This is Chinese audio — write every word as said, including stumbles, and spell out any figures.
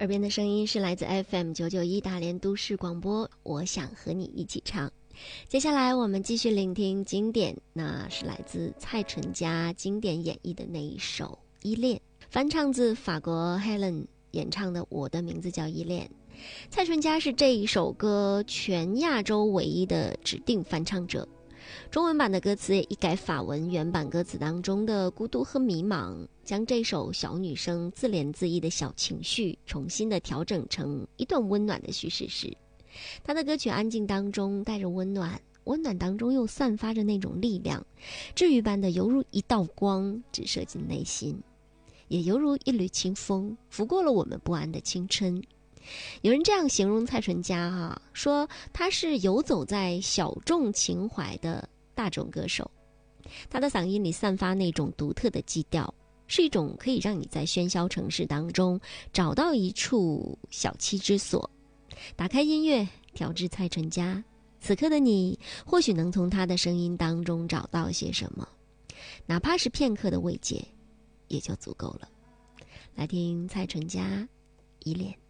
耳边的声音是来自 F M 九九一大连都市广播，我想和你一起唱。接下来我们继续聆听经典，那是来自蔡淳佳经典演绎的那一首《依恋》，翻唱自法国 Helen 演唱的《我的名字叫依恋》。蔡淳佳是这一首歌全亚洲唯一的指定翻唱者，中文版的歌词也一改法文原版歌词当中的孤独和迷茫，将这首小女生自怜自艾的小情绪重新的调整成一段温暖的叙事诗。她的歌曲安静当中带着温暖，温暖当中又散发着那种力量，治愈般的犹如一道光直射进内心，也犹如一缕清风拂过了我们不安的青春。有人这样形容蔡淳佳哈、啊，说她是游走在小众情怀的大众歌手，她的嗓音里散发那种独特的基调，是一种可以让你在喧嚣城市当中找到一处小栖之所。打开音乐，调至蔡淳佳，此刻的你或许能从她的声音当中找到些什么，哪怕是片刻的慰藉也就足够了。来听蔡淳佳依恋。